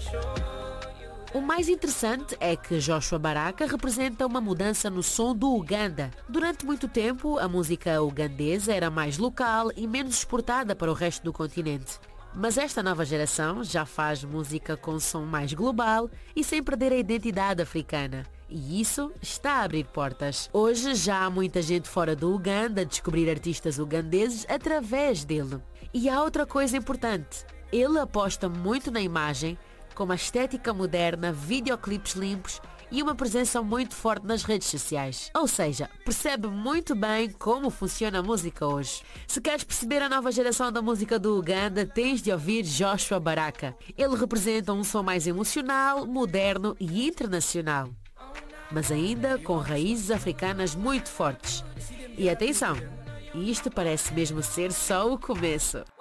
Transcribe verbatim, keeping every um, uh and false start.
O mais interessante é que Joshua Baraka representa uma mudança no som do Uganda. Durante muito tempo, a música ugandesa era mais local e menos exportada para o resto do continente. Mas esta nova geração já faz música com som mais global e sem perder a identidade africana. E isso está a abrir portas. Hoje já há muita gente fora do Uganda a descobrir artistas ugandeses através dele. E há outra coisa importante. Ele aposta muito na imagem, com uma estética moderna, videoclipes limpos e uma presença muito forte nas redes sociais. Ou seja, percebe muito bem como funciona a música hoje. Se queres perceber a nova geração da música do Uganda, tens de ouvir Joshua Baraka. Ele representa um som mais emocional, moderno e internacional, mas ainda com raízes africanas muito fortes. E atenção, isto parece mesmo ser só o começo.